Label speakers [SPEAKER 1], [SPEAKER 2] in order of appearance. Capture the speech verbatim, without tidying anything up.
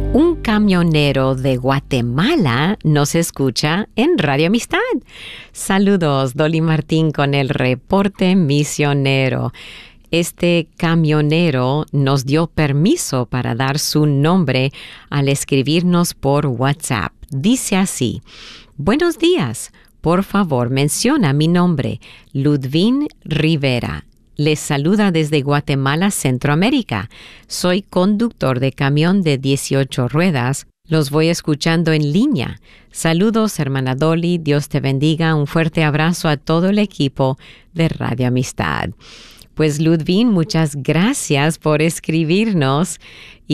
[SPEAKER 1] Un camionero de Guatemala nos escucha en Radio Amistad. Saludos, Dolly Martín con el reporte misionero. Este camionero nos dio permiso para dar su nombre al escribirnos por WhatsApp. Dice así: buenos días, por favor menciona mi nombre, Ludvin Rivera. Les saluda desde Guatemala, Centroamérica. Soy conductor de camión de dieciocho ruedas. Los voy escuchando en línea. Saludos, hermana Dolly. Dios te bendiga. Un fuerte abrazo a todo el equipo de Radio Amistad. Pues, Ludvin, muchas gracias por escribirnos.